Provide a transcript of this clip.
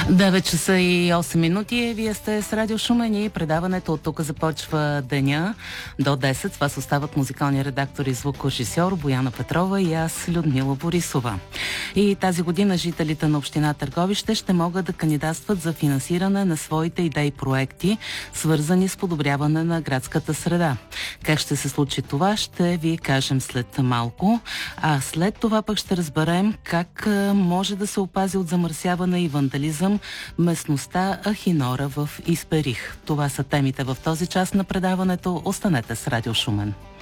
9 часа и 8 минути. Вие сте с Радио Шумен и предаването от тук започва деня до 10. Това остават музикални редактори и звукорежисьор Бояна Петрова и аз, Людмила Борисова. И тази година жителите на община Търговище ще могат да кандидатстват за финансиране на своите идеи и проекти, свързани с подобряване на градската среда. Как ще се случи това, ще ви кажем след малко. А след това пък ще разберем как може да се опази от замърсяване и вандализъм местността Ахинора в Исперих. Това са темите в този час на предаването. Останете с Радио Шумен.